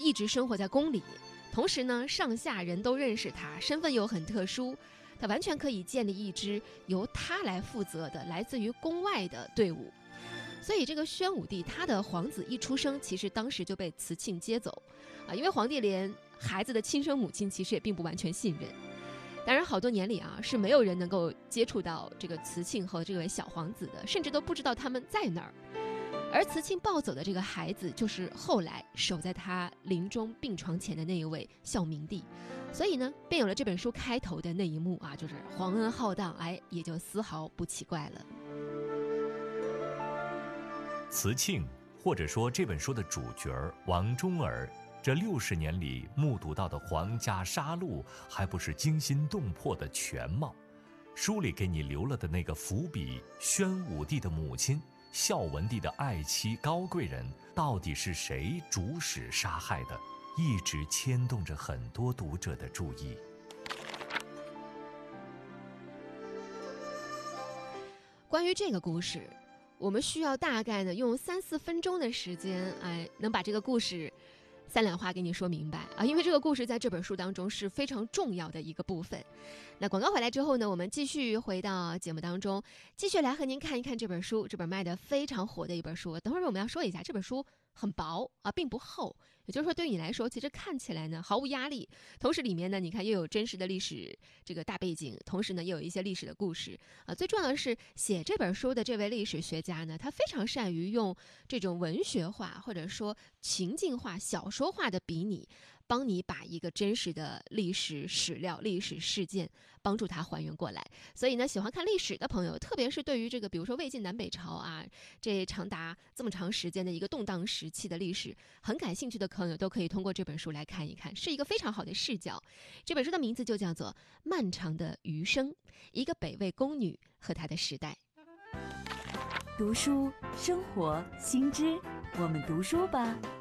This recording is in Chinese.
一直生活在宫里，同时呢，上下人都认识他，身份又很特殊，他完全可以建立一支由他来负责的来自于宫外的队伍。所以这个宣武帝他的皇子一出生，其实当时就被慈庆接走因为皇帝连孩子的亲生母亲其实也并不完全信任。当然好多年里是没有人能够接触到这个慈庆和这位小皇子的，甚至都不知道他们在哪儿。而慈庆抱走的这个孩子，就是后来守在他临终病床前的那一位孝明帝。所以呢，便有了这本书开头的那一幕就是皇恩浩荡，也就丝毫不奇怪了。 慈庆，或者说这本书的主角王忠儿，这60年里目睹到的皇家杀戮，还不是惊心动魄的全貌。书里给你留了的那个伏笔，宣武帝的母亲孝文帝的爱妻高贵人，到底是谁主使杀害的，一直牵动着很多读者的注意。 关于这个故事，我们需要大概呢用3-4分钟的时间，能把这个故事3两话给你说明白因为这个故事在这本书当中是非常重要的一个部分。那广告回来之后呢，我们继续回到节目当中，继续来和您看一看这本书，这本卖的非常火的一本书。等会儿我们要说一下，这本书很薄并不厚，也就是说对于你来说，其实看起来呢毫无压力。同时里面呢，你看又有真实的历史这个大背景，同时呢又有一些历史的故事最重要的是写这本书的这位历史学家呢，他非常善于用这种文学化或者说情境化、小说化的比拟，帮你把一个真实的历史史料、历史事件帮助它还原过来。所以呢，喜欢看历史的朋友，特别是对于这个比如说魏晋南北朝这长达这么长时间的一个动荡时期的历史很感兴趣的朋友，都可以通过这本书来看一看，是一个非常好的视角。这本书的名字就叫做《漫长的余生》，一个北魏宫女和她的时代。 读书生活新知，我们读书吧。